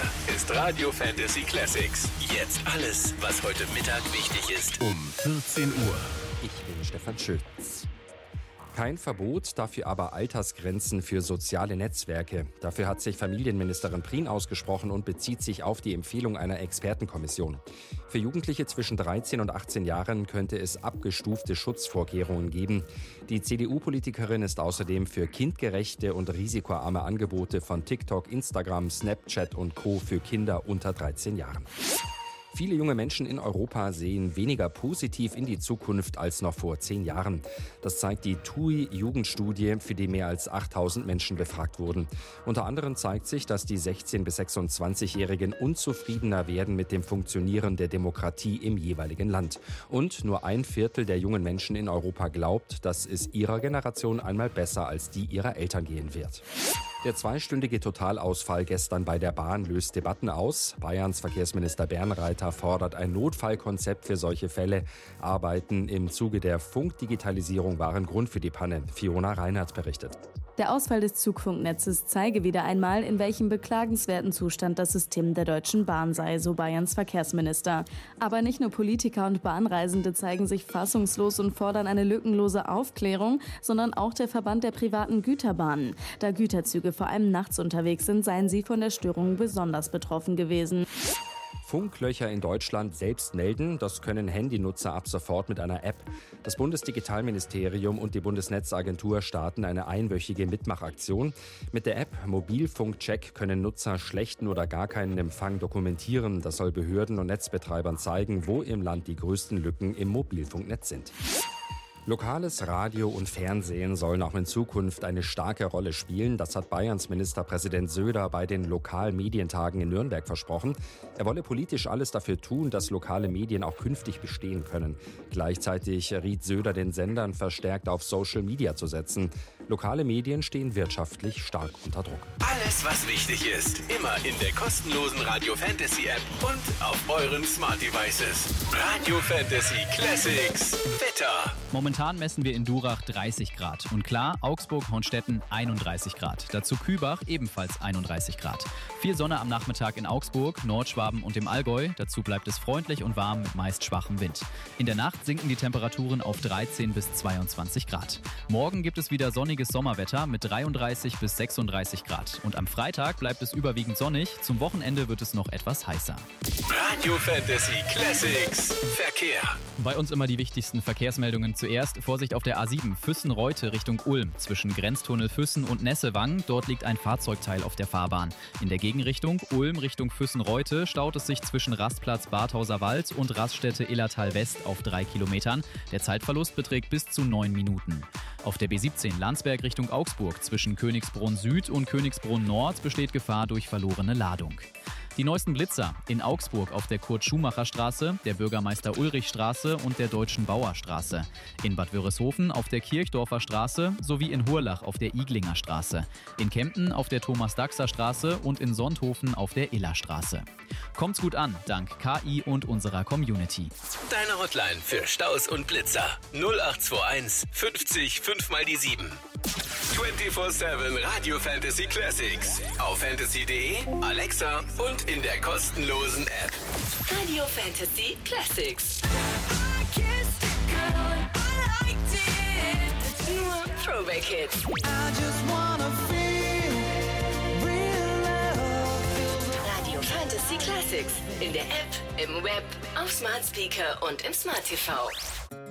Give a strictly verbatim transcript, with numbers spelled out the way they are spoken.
ist Radio Fantasy Classics. Jetzt alles, was heute Mittag wichtig ist. Um vierzehn Uhr. Ich bin Stefan Schütz. Kein Verbot, dafür aber Altersgrenzen für soziale Netzwerke. Dafür hat sich Familienministerin Prien ausgesprochen und bezieht sich auf die Empfehlung einer Expertenkommission. Für Jugendliche zwischen dreizehn und achtzehn Jahren könnte es abgestufte Schutzvorkehrungen geben. Die C D U-Politikerin ist außerdem für kindgerechte und risikoarme Angebote von TikTok, Instagram, Snapchat und Co. für Kinder unter dreizehn Jahren. Viele junge Menschen in Europa sehen weniger positiv in die Zukunft als noch vor zehn Jahren. Das zeigt die T U I-Jugendstudie, für die mehr als achttausend Menschen befragt wurden. Unter anderem zeigt sich, dass die sechzehn- bis sechsundzwanzigjährigen unzufriedener werden mit dem Funktionieren der Demokratie im jeweiligen Land. Und nur ein Viertel der jungen Menschen in Europa glaubt, dass es ihrer Generation einmal besser als die ihrer Eltern gehen wird. Der zweistündige Totalausfall gestern bei der Bahn löst Debatten aus. Bayerns Verkehrsminister Bernreiter fordert ein Notfallkonzept für solche Fälle. Arbeiten im Zuge der Funkdigitalisierung waren Grund für die Panne. Fiona Reinhardt berichtet. Der Ausfall des Zugfunknetzes zeige wieder einmal, in welchem beklagenswerten Zustand das System der Deutschen Bahn sei, so Bayerns Verkehrsminister. Aber nicht nur Politiker und Bahnreisende zeigen sich fassungslos und fordern eine lückenlose Aufklärung, sondern auch der Verband der privaten Güterbahnen. Da Güterzüge vor allem nachts unterwegs sind, seien sie von der Störung besonders betroffen gewesen. Funklöcher in Deutschland selbst melden, das können Handynutzer ab sofort mit einer App. Das Bundesdigitalministerium und die Bundesnetzagentur starten eine einwöchige Mitmachaktion. Mit der App Mobilfunkcheck können Nutzer schlechten oder gar keinen Empfang dokumentieren. Das soll Behörden und Netzbetreibern zeigen, wo im Land die größten Lücken im Mobilfunknetz sind. Lokales Radio und Fernsehen sollen auch in Zukunft eine starke Rolle spielen. Das hat Bayerns Ministerpräsident Söder bei den Lokalmedientagen in Nürnberg versprochen. Er wolle politisch alles dafür tun, dass lokale Medien auch künftig bestehen können. Gleichzeitig riet Söder den Sendern, verstärkt auf Social Media zu setzen. Lokale Medien stehen wirtschaftlich stark unter Druck. Alles, was wichtig ist, immer in der kostenlosen Radio Fantasy App und auf euren Smart Devices. Radio Fantasy Classics. Wetter. Momentan messen wir in Durach dreißig Grad. Und klar, Augsburg-Hohenstetten einunddreißig Grad. Dazu Kübach ebenfalls einunddreißig Grad. Viel Sonne am Nachmittag in Augsburg, Nordschwaben und im Allgäu. Dazu bleibt es freundlich und warm mit meist schwachem Wind. In der Nacht sinken die Temperaturen auf dreizehn bis zweiundzwanzig Grad. Morgen gibt es wieder sonniges Sommerwetter mit dreiunddreißig bis sechsunddreißig Grad. Und am Freitag bleibt es überwiegend sonnig. Zum Wochenende wird es noch etwas heißer. Radio Fantasy Classics. Verkehr. Bei uns immer die wichtigsten Verkehrsmeldungen zuerst. Vorsicht auf der A sieben Füssen-Reute Richtung Ulm. Zwischen Grenztunnel Füssen und Nessewang. Dort liegt ein Fahrzeugteil auf der Fahrbahn. In der Gegenrichtung Ulm Richtung Füssen-Reute staut es sich zwischen Rastplatz Badhauser Wald und Raststätte Illertal West auf drei Kilometern. Der Zeitverlust beträgt bis zu neun Minuten. Auf der B siebzehn Landsberg Richtung Augsburg zwischen Königsbrunn Süd und Königsbrunn Nord besteht Gefahr durch verlorene Ladung. Die neuesten Blitzer in Augsburg auf der Kurt-Schumacher-Straße, der Bürgermeister-Ulrich-Straße und der Deutschen Bauer-Straße. In Bad Wörishofen auf der Kirchdorfer Straße sowie in Hurlach auf der Iglinger Straße. In Kempten auf der Thomas-Daxer-Straße und in Sonthofen auf der Illerstraße. Kommt's gut an, dank K I und unserer Community. Deine Hotline für Staus und Blitzer null acht zwei eins fünfzig fünf mal die sieben. vierundzwanzig sieben Radio Fantasy Classics. Auf fantasy punkt de, Alexa und in der kostenlosen App. Radio Fantasy Classics. Nur Throwback Hits. Radio Fantasy Classics. In der App, im Web, auf Smart Speaker und im Smart T V.